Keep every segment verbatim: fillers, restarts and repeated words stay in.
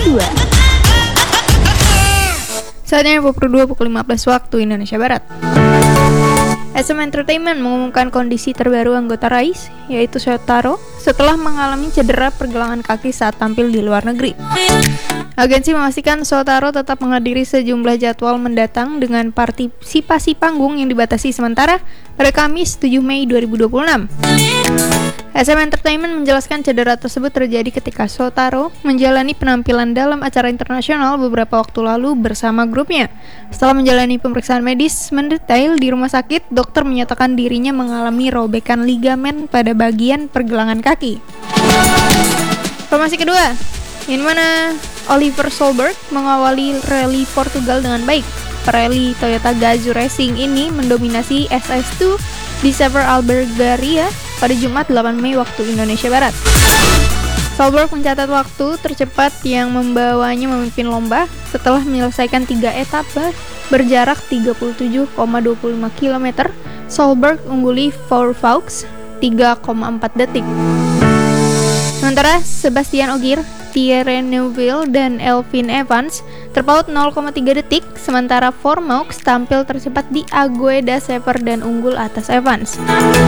dua. Saatnya pukul dua pukul lima belas waktu Indonesia Barat. S M Entertainment mengumumkan kondisi terbaru anggota Rise, yaitu Shotaro, setelah mengalami cedera pergelangan kaki saat tampil di luar negeri. Agensi memastikan Shotaro tetap menghadiri sejumlah jadwal mendatang dengan partisipasi panggung yang dibatasi sementara pada Kamis tujuh Mei dua ribu dua puluh enam. S M Entertainment menjelaskan cedera tersebut terjadi ketika Shotaro menjalani penampilan dalam acara internasional beberapa waktu lalu bersama grupnya. Setelah menjalani pemeriksaan medis mendetail di rumah sakit, dokter menyatakan dirinya mengalami robekan ligamen pada bagian pergelangan kaki. Informasi kedua, yang mana Oliver Solberg mengawali rally Portugal dengan baik. Rally Toyota Gazoo Racing ini mendominasi S S dua di Sever Albergaria pada Jumat delapan Mei waktu Indonesia Barat. Solberg mencatat waktu tercepat yang membawanya memimpin lomba setelah menyelesaikan tiga etapa berjarak tiga puluh tujuh koma dua puluh lima kilometer. Solberg ungguli Four Vaux tiga koma empat detik. Sementara Sebastian Ogier, Thierry Neuville, dan Elfyn Evans terpaut nol koma tiga detik, sementara Formaux tampil tercepat di Agueda Sever dan unggul atas Evans.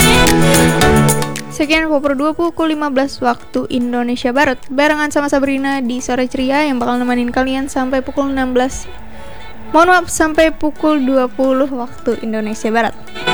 Sekian pukul dua pukul lima belas waktu Indonesia Barat, barengan sama Sabrina di Sore Ceria yang bakal nemenin kalian sampai pukul enam belas. Mohon maaf, sampai pukul dua puluh waktu Indonesia Barat.